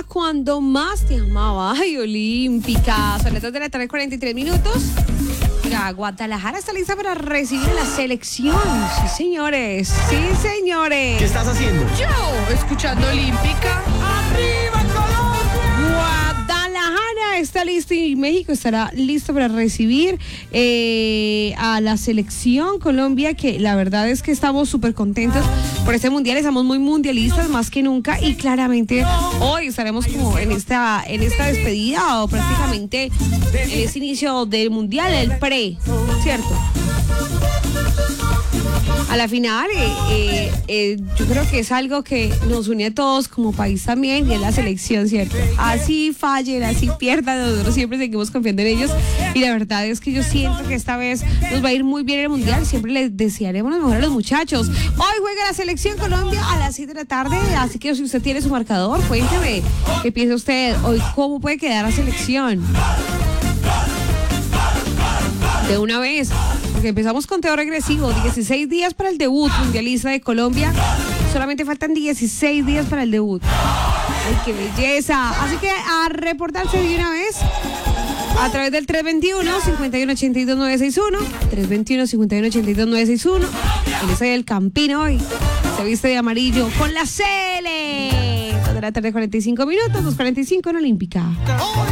cuando más te amaba. Ay, Olímpica. Son las 2 de la tarde, 43 minutos. Mira, Guadalajara está lista para recibir a la selección. Sí, señores. Sí, señores. ¿Qué estás haciendo? Yo, escuchando Olímpica. ¡Arriba Colombia! Guadalajara está listo y México estará listo para recibir a la selección Colombia, que la verdad es que estamos súper contentos por este mundial. Estamos muy mundialistas más que nunca y claramente hoy estaremos como en esta despedida o prácticamente en este inicio del mundial, el pre, ¿cierto? A la final, yo creo que es algo que nos une a todos como país también, y es la selección, ¿cierto? Así fallen, así pierdan, nosotros siempre seguimos confiando en ellos, y la verdad es que yo siento que esta vez nos va a ir muy bien el mundial. Siempre les desearemos lo mejor a los muchachos. Hoy juega la selección Colombia a las 7 de la tarde, así que si usted tiene su marcador, cuénteme qué piensa usted hoy, cómo puede quedar la selección. De una vez, porque empezamos con conteo regresivo, 16 días para el debut mundialista de Colombia. Solamente faltan 16 días para el debut. ¡Ay, qué belleza! Así que a reportarse de una vez a través del 321-5182-961. 321-5182-961. Él es el Campino hoy. Se viste de amarillo con la Cele. 2 de la tarde, 45 minutos, 2:45 en Olímpica.